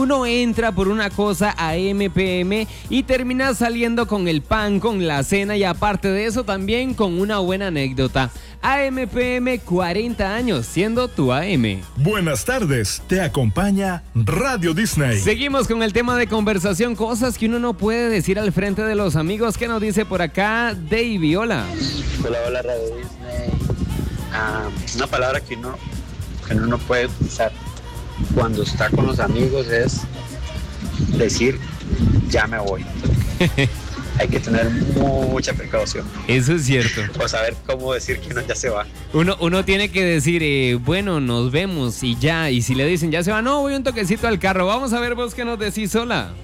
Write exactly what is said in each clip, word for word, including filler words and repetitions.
uno entra por una cosa a M P M y termina saliendo con el pan, con la cena y aparte de eso también con una buena anécdota. A M P M, cuarenta años siendo tu A M. Buenas tardes, te acompaña Radio Disney. Seguimos con el tema de conversación, cosas que uno no puede decir al frente de los amigos. ¿Qué nos dice por acá Davey? Hola. Hola, hola Radio Disney. Ah, una palabra que uno, que uno no puede utilizar cuando está con los amigos es decir ya me voy. Hay que tener mucha precaución. Eso es cierto. O saber cómo decir que uno ya se va. Uno, uno tiene que decir, eh, bueno, nos vemos y ya. Y si le dicen ya se va, no, voy un toquecito al carro. Vamos a ver vos qué nos decís, hola.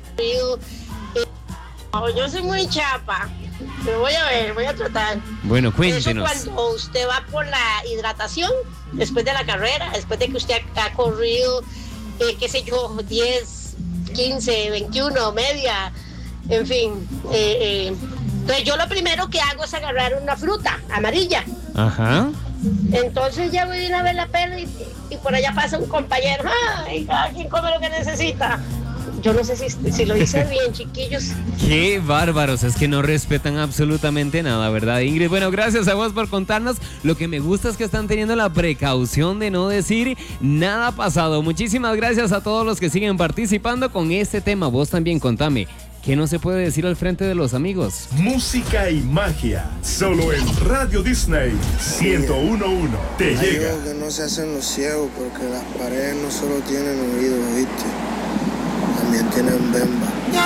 Yo soy muy chapa, pero voy a ver, voy a tratar. Bueno, cuéntenos. Eso cuando usted va por la hidratación, después de la carrera, después de que usted ha, ha corrido, eh, qué sé yo, diez, quince, veintiuno, media, en fin. Eh, eh. Entonces yo lo primero que hago es agarrar una fruta amarilla. Ajá. Entonces ya voy a ver la pela y, y por allá pasa un compañero. ¡Ay, cada quien come lo que necesita! Yo no sé si, si lo hice bien, chiquillos. Qué bárbaros, es que no respetan absolutamente nada, ¿verdad, Ingrid? Bueno, gracias a vos por contarnos. Lo que me gusta es que están teniendo la precaución de no decir nada pasado. Muchísimas gracias a todos los que siguen participando con este tema. Vos también contame, ¿qué no se puede decir al frente de los amigos? Música y magia, solo en Radio Disney ciento uno punto uno. Te Hay llega. algo que no se hacen los ciegos porque las paredes no solo tienen oídos, ¿viste? También tienen bemba.